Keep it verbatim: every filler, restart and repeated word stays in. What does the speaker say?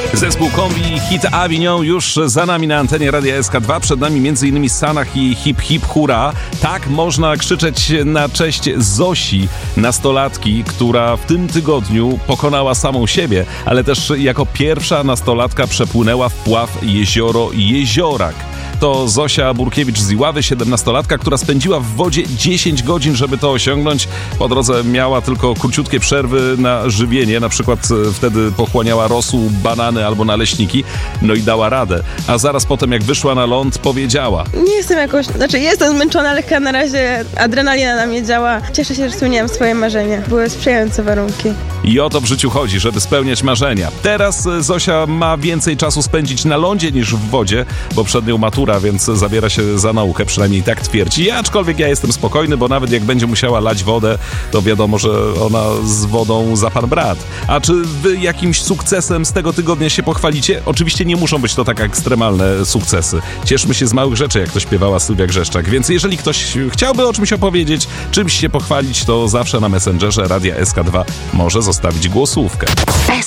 Zespół Kombi, hit Avignon już za nami na antenie Radia S K dwa. Przed nami m.in. Sanach i Hip Hip Hura. Tak można krzyczeć na cześć Zosi, nastolatki, która w tym tygodniu pokonała samą siebie, ale też jako pierwsza nastolatka przepłynęła wpław jezioro Jeziorak. To Zosia Burkiewicz z Iławy, siedemnastolatka, która spędziła w wodzie dziesięć godzin, żeby to osiągnąć. Po drodze miała tylko króciutkie przerwy na żywienie, na przykład wtedy pochłaniała rosół, banany albo naleśniki, no i dała radę. A zaraz potem, jak wyszła na ląd, powiedziała: Nie jestem jakoś, znaczy jestem zmęczona, ale chyba na razie adrenalina na mnie działa. Cieszę się, że spełniłam swoje marzenia. Były sprzyjające warunki. I o to w życiu chodzi, żeby spełniać marzenia. Teraz Zosia ma więcej czasu spędzić na lądzie niż w wodzie, bo przed nią matura, więc zabiera się za naukę, przynajmniej tak twierdzi. Aczkolwiek ja jestem spokojny, bo nawet jak będzie musiała lać wodę, to wiadomo, że ona z wodą za pan brat. A czy wy jakimś sukcesem z tego tygodnia się pochwalicie? Oczywiście nie muszą być to tak ekstremalne sukcesy. Cieszmy się z małych rzeczy, jak to śpiewała Sylwia Grzeszczak. Więc jeżeli ktoś chciałby o czymś opowiedzieć, czymś się pochwalić, to zawsze na Messengerze Radia S K dwa może zostawić głosówkę.